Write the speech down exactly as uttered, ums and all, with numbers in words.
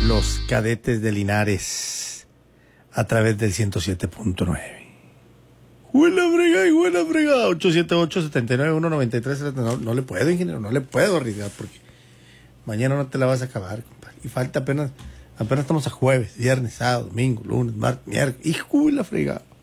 los Cadetes de Linares a través del ciento siete punto nueve. Buena frega y buena frega. ocho siete ocho, siete nueve uno, nueve tres. No, no le puedo, ingeniero, no le puedo arriesgar porque mañana no te la vas a acabar, compadre. Y falta apenas, apenas estamos a jueves, viernes, sábado, domingo, lunes, martes, miércoles. Hijo de la fregada.